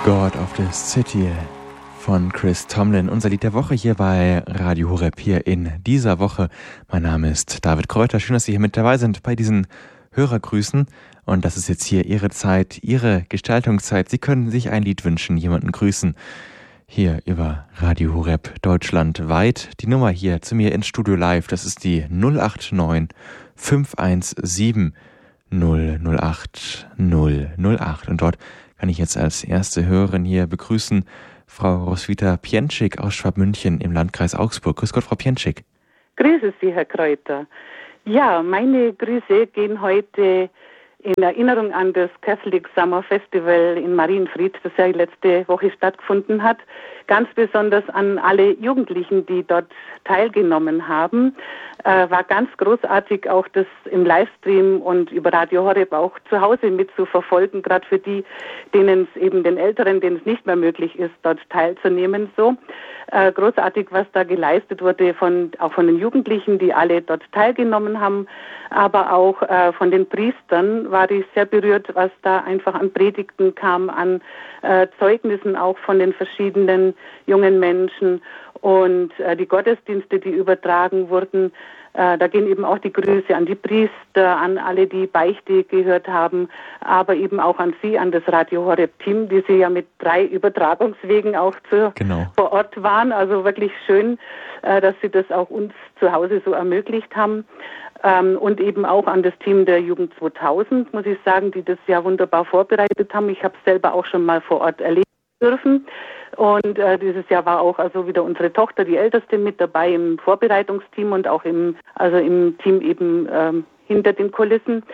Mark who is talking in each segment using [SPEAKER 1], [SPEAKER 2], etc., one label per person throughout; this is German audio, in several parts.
[SPEAKER 1] God of the City von Chris Tomlin. Unser Lied der Woche hier bei Radio Horeb hier in dieser Woche. Mein Name ist David Kräuter. Schön, dass Sie hier mit dabei sind bei diesen Hörergrüßen. Und das ist jetzt hier Ihre Zeit, Ihre Gestaltungszeit. Sie können sich ein Lied wünschen, jemanden grüßen. Hier über Radio Horeb deutschlandweit. Die Nummer hier zu mir ins Studio live, das ist die 089 517 008 008. Und dort kann ich jetzt als erste Hörerin hier begrüßen Frau Roswitha Pienczyk aus Schwabmünchen im Landkreis Augsburg. Grüß Gott, Frau Pienczyk.
[SPEAKER 2] Grüße Sie, Herr Kräuter. Ja, meine Grüße gehen heute in Erinnerung an das Catholic Summer Festival in Marienfried, das ja letzte Woche stattgefunden hat. Ganz besonders an alle Jugendlichen, die dort teilgenommen haben. War ganz großartig, auch das im Livestream und über Radio Horeb auch zu Hause mit zu verfolgen, gerade für die, denen es eben den Älteren, denen es nicht mehr möglich ist, dort teilzunehmen. So großartig, was da geleistet wurde, auch von den Jugendlichen, die alle dort teilgenommen haben, aber auch von den Priestern war ich sehr berührt, was da einfach an Predigten kam, an Zeugnissen auch von den verschiedenen jungen Menschen und die Gottesdienste, die übertragen wurden. Da gehen eben auch die Grüße an die Priester, an alle, die Beichte gehört haben, aber eben auch an Sie, an das Radio Horeb-Team, die Sie ja mit 3 Übertragungswegen auch vor Ort waren. Also wirklich schön, dass Sie das auch uns zu Hause so ermöglicht haben. Und eben auch an das Team der Jugend 2000, muss ich sagen, die das ja wunderbar vorbereitet haben. Ich habe es selber auch schon mal vor Ort erleben dürfen. Und dieses Jahr war auch also wieder unsere Tochter, die Älteste, mit dabei im Vorbereitungsteam und auch im Team eben hinter den Kulissen.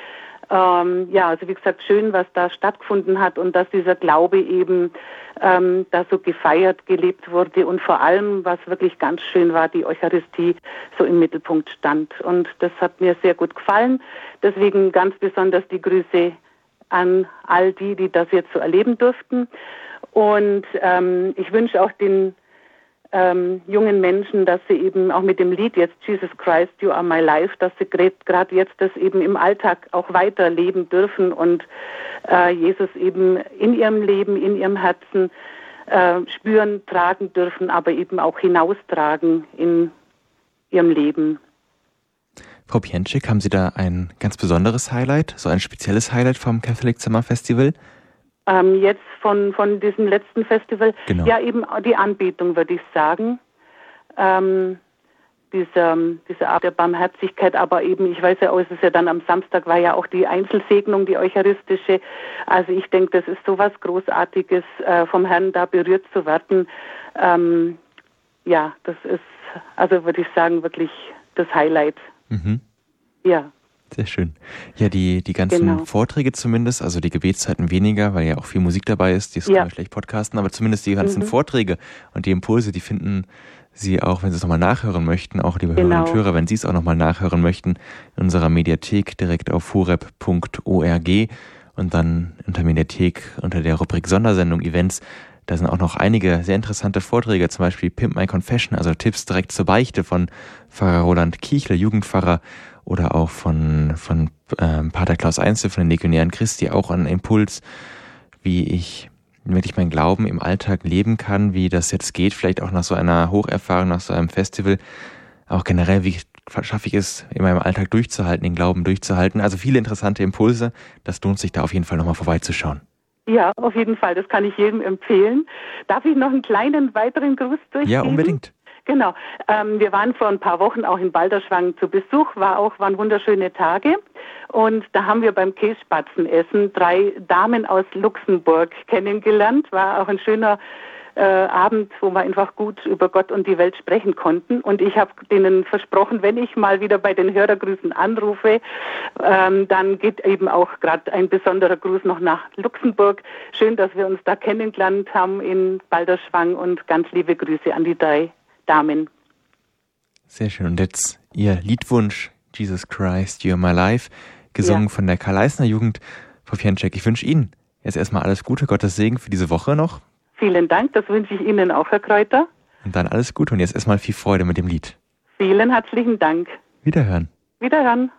[SPEAKER 2] Also wie gesagt, schön, was da stattgefunden hat und dass dieser Glaube eben da so gefeiert, gelebt wurde und vor allem, was wirklich ganz schön war, die Eucharistie so im Mittelpunkt stand. Und das hat mir sehr gut gefallen. Deswegen ganz besonders die Grüße an all die, die das jetzt so erleben durften. Und ich wünsche auch den jungen Menschen, dass sie eben auch mit dem Lied jetzt Jesus Christ, You Are My Life, dass sie gerade jetzt das eben im Alltag auch weiterleben dürfen und Jesus eben in ihrem Leben, in ihrem Herzen spüren, tragen dürfen, aber eben auch hinaustragen in ihrem Leben.
[SPEAKER 1] Frau Pienczyk, haben Sie da ein ganz besonderes Highlight, so ein spezielles Highlight vom Catholic Summer Festival?
[SPEAKER 2] Jetzt von diesem letzten Festival, genau. Ja, eben die Anbetung, würde ich sagen. Diese Art der Barmherzigkeit, aber eben, ich weiß ja auch, es ist ja dann am Samstag war ja auch die Einzelsegnung, die eucharistische. Also ich denke, das ist so was Großartiges, vom Herrn da berührt zu werden. Das ist, also würde ich sagen, wirklich das Highlight. Mhm. Ja.
[SPEAKER 1] Sehr schön. Ja, die ganzen Vorträge zumindest, also die Gebetszeiten weniger, weil ja auch viel Musik dabei ist, die kann man schlecht podcasten, aber zumindest die ganzen Vorträge und die Impulse, die finden Sie auch, wenn Sie es nochmal nachhören möchten, auch liebe Hörerinnen und Hörer, wenn Sie es auch nochmal nachhören möchten, in unserer Mediathek direkt auf horeb.org und dann unter Mediathek unter der Rubrik Sondersendung Events. Da sind auch noch einige sehr interessante Vorträge, zum Beispiel Pimp My Confession, also Tipps direkt zur Beichte von Pfarrer Roland Kiechle, Jugendpfarrer, oder auch von Pater Klaus Einzel von den Legionären Christi, auch ein Impuls, wie ich wirklich meinen Glauben im Alltag leben kann, wie das jetzt geht, vielleicht auch nach so einer Hocherfahrung, nach so einem Festival, auch generell, wie schaffe ich es, in meinem Alltag durchzuhalten, den Glauben durchzuhalten. Also viele interessante Impulse, das lohnt sich da auf jeden Fall nochmal vorbeizuschauen.
[SPEAKER 2] Ja, auf jeden Fall, das kann ich jedem empfehlen. Darf ich noch einen kleinen weiteren Gruß durchgeben?
[SPEAKER 1] Ja, unbedingt.
[SPEAKER 2] Genau. Wir waren vor ein paar Wochen auch in Balderschwang zu Besuch, waren wunderschöne Tage. Und da haben wir beim Käsespatzenessen 3 Damen aus Luxemburg kennengelernt. War auch ein schöner Abend, wo wir einfach gut über Gott und die Welt sprechen konnten. Und ich habe denen versprochen, wenn ich mal wieder bei den Hörergrüßen anrufe, dann geht eben auch gerade ein besonderer Gruß noch nach Luxemburg. Schön, dass wir uns da kennengelernt haben in Balderschwang und ganz liebe Grüße an die 3 Damen.
[SPEAKER 1] Sehr schön. Und jetzt Ihr Liedwunsch, Jesus Christ, You're My Life, gesungen von der Karl-Eisner-Jugend. Frau Pienczyk, ich wünsche Ihnen jetzt erstmal alles Gute, Gottes Segen für diese Woche noch.
[SPEAKER 2] Vielen Dank, das wünsche ich Ihnen auch, Herr Kräuter.
[SPEAKER 1] Und dann alles Gute und jetzt erstmal viel Freude mit dem Lied.
[SPEAKER 2] Vielen herzlichen Dank.
[SPEAKER 1] Wiederhören.
[SPEAKER 2] Wiederhören.